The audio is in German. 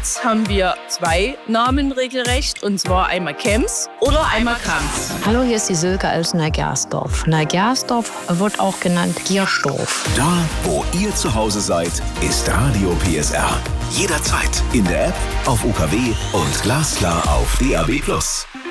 Jetzt haben wir 2 Namen regelrecht, und zwar einmal Kems oder einmal Kams. Hallo, hier ist die Silke aus Neugersdorf. Neugersdorf wird auch genannt Giersdorf. Da, wo ihr zu Hause seid, ist Radio PSR. Jederzeit in der App, auf UKW und glasklar auf DAB+.